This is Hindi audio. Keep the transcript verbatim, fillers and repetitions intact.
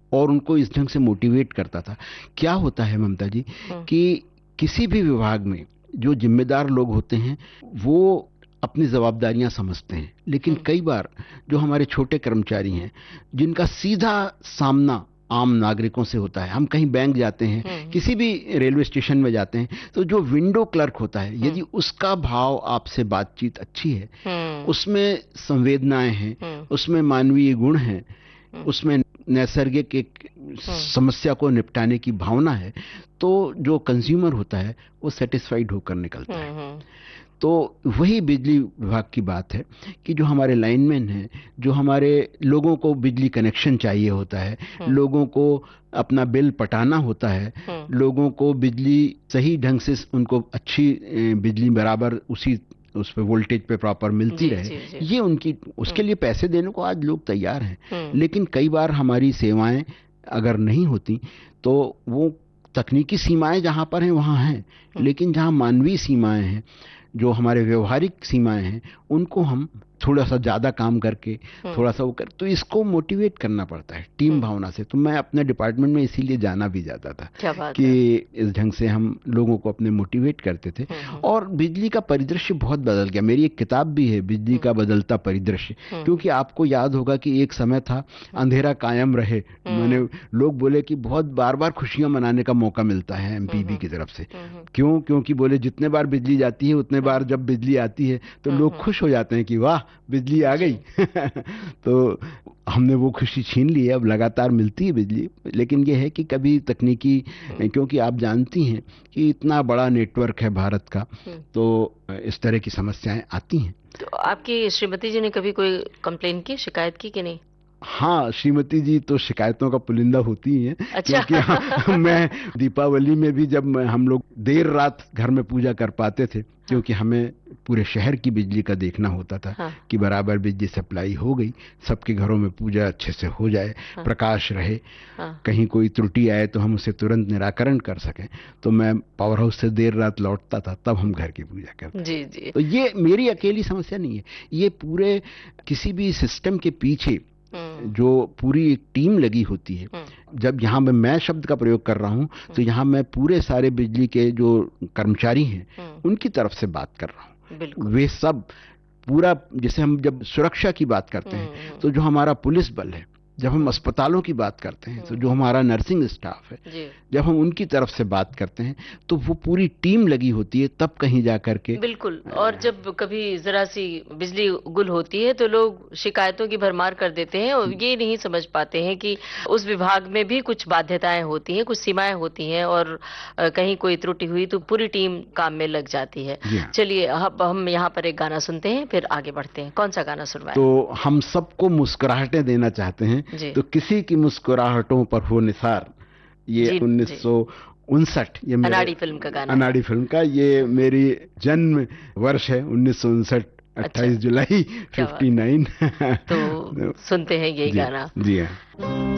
और उनको इस ढंग से मोटिवेट करता था। क्या होता है ममता जी कि किसी भी विभाग में जो जिम्मेदार लोग होते हैं वो अपनी जवाबदारियां समझते हैं, लेकिन कई बार जो हमारे छोटे कर्मचारी हैं जिनका सीधा सामना आम नागरिकों से होता है, हम कहीं बैंक जाते हैं, किसी भी रेलवे स्टेशन में जाते हैं, तो जो विंडो क्लर्क होता है यदि उसका भाव आपसे बातचीत अच्छी है, उसमें संवेदनाएं हैं, उसमें मानवीय गुण हैं, उसमें नैसर्गिक एक समस्या को निपटाने की भावना है, तो जो कंज्यूमर होता है वो सेटिस्फाइड होकर निकलता है। तो वही बिजली विभाग की बात है कि जो हमारे लाइनमैन हैं, जो हमारे लोगों को बिजली कनेक्शन चाहिए होता है, लोगों को अपना बिल पटाना होता है, लोगों को बिजली सही ढंग से उनको अच्छी बिजली बराबर उसी उस पे वोल्टेज पे प्रॉपर मिलती जी, रहे जी, जी. ये उनकी उसके लिए पैसे देने को आज लोग तैयार हैं। लेकिन कई बार हमारी सेवाएं अगर नहीं होती तो वो तकनीकी सीमाएं जहां पर हैं वहां हैं, लेकिन जहां मानवीय सीमाएं हैं, जो हमारे व्यवहारिक सीमाएं हैं, उनको हम थोड़ा सा ज्यादा काम करके थोड़ा सा वो कर, तो इसको मोटिवेट करना पड़ता है टीम भावना से। तो मैं अपने डिपार्टमेंट में इसीलिए जाना भी जाता था कि इस ढंग से हम लोगों को अपने मोटिवेट करते थे। और बिजली का परिदृश्य बहुत बदल गया। मेरी एक किताब भी है, बिजली का बदलता परिदृश्य, क्योंकि आपको याद होगा कि एक समय था अंधेरा कायम रहे, मैंने लोग बोले कि बहुत बार बार खुशियां मनाने का मौका मिलता है एमपीबी की तरफ से। क्यों? क्योंकि बोले जितने बार बिजली जाती है उतने बार जब बिजली आती है तो लोग खुश हो जाते हैं कि वाह बिजली आ गई। तो हमने वो खुशी छीन ली है, अब लगातार मिलती है बिजली। लेकिन ये है कि कभी तकनीकी, क्योंकि आप जानती हैं कि इतना बड़ा नेटवर्क है भारत का, तो इस तरह की समस्याएं आती हैं। तो आपकी श्रीमती जी ने कभी कोई कंप्लेन की, शिकायत की कि नहीं? हाँ, श्रीमती जी तो शिकायतों का पुलिंदा होती ही हैं। अच्छा। क्योंकि हाँ, मैं दीपावली में भी जब हम लोग देर रात घर में पूजा कर पाते थे, क्योंकि हमें पूरे शहर की बिजली का देखना होता था हाँ। कि बराबर बिजली सप्लाई हो गई, सबके घरों में पूजा अच्छे से हो जाए, हाँ। प्रकाश रहे, हाँ। कहीं कोई त्रुटि आए तो हम उसे तुरंत निराकरण कर सकें। तो मैं पावर हाउस से देर रात लौटता था, तब हम घर की पूजा करते जी जी। तो ये मेरी अकेली समस्या नहीं है, ये पूरे किसी भी सिस्टम के पीछे जो पूरी एक टीम लगी होती है। जब यहाँ मैं मैं शब्द का प्रयोग कर रहा हूँ तो यहाँ मैं पूरे सारे बिजली के जो कर्मचारी हैं उनकी तरफ से बात कर रहा हूँ। वे सब पूरा, जैसे हम जब सुरक्षा की बात करते हैं तो जो हमारा पुलिस बल है, जब हम अस्पतालों की बात करते हैं तो जो हमारा नर्सिंग स्टाफ है, जब हम उनकी तरफ से बात करते हैं तो वो पूरी टीम लगी होती है, तब कहीं जा करके। बिल्कुल। और जब कभी जरा सी बिजली गुल होती है तो लोग शिकायतों की भरमार कर देते हैं और ये नहीं समझ पाते हैं कि उस विभाग में भी कुछ बाध्यताएं होती हैं, कुछ सीमाएं होती हैं, और कहीं कोई त्रुटि हुई तो पूरी टीम काम में लग जाती है। चलिए अब हम यहाँ पर एक गाना सुनते हैं, फिर आगे बढ़ते हैं। कौन सा गाना सुनवाएं? तो हम सबको मुस्कुराहटें देना चाहते हैं, तो किसी की मुस्कुराहटों पर हो निसार, ये उन्नीस सौ उनसठ, ये अनाड़ी फिल्म का गाना, अनाड़ी फिल्म का, ये मेरी जन्म वर्ष है उन्नीस सौ उनसठ, अट्ठाईस जुलाई फिफ्टी नाइन। तो सुनते हैं ये गाना। जी हाँ।